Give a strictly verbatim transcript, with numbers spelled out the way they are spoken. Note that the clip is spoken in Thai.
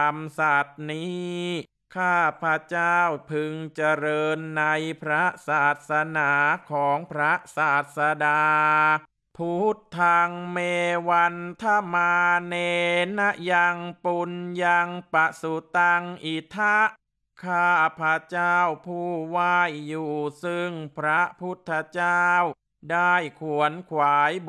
ำสัตย์นี้ข้าพระเจ้าพึงเจริญในพระศาสนาของพระศาสดาพุทธังเมวันทมาเนนะยังปุญญังปะสุตังอิทะข้าพระเจ้าผู้ไหว้อยู่ซึ่งพระพุทธเจ้าได้ขวนขวาย